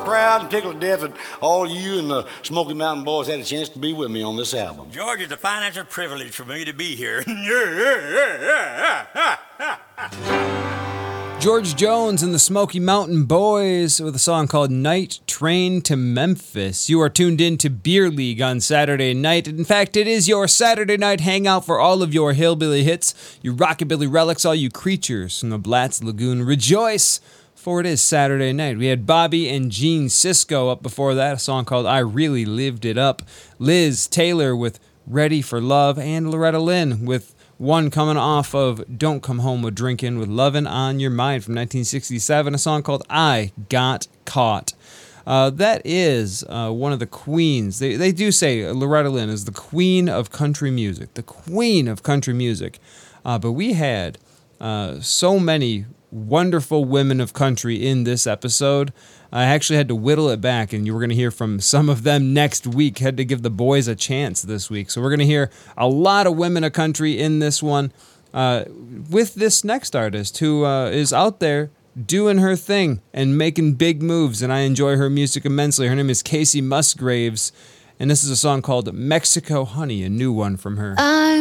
proud and tickled to death that all you and the Smoky Mountain Boys had a chance to be with me on this album. George, it's a financial privilege for me to be here. George Jones and the Smoky Mountain Boys with a song called Night Train to Memphis. You are tuned in to Beer League on Saturday night. In fact, it is your Saturday night hangout for all of your hillbilly hits, your rockabilly relics, all you creatures from the Blatz Lagoon. Rejoice, for it is Saturday night. We had Bobby and Gene Sisco up before that, a song called I Really Lived It Up. Liz Taylor with Ready for Love, and Loretta Lynn with one coming off of Don't Come Home a Drinkin' with Lovin' on Your Mind from 1967, a song called I Got Caught. That is one of the queens. They do say Loretta Lynn is the queen of country music, the queen of country music. But we had so many wonderful women of country in this episode. I actually had to whittle it back, and you were going to hear from some of them next week. Had to give the boys a chance this week. So we're going to hear a lot of women of country in this one with this next artist who is out there doing her thing and making big moves, and I enjoy her music immensely. Her name is Casey Musgraves, and this is a song called Mexico Honey, a new one from her.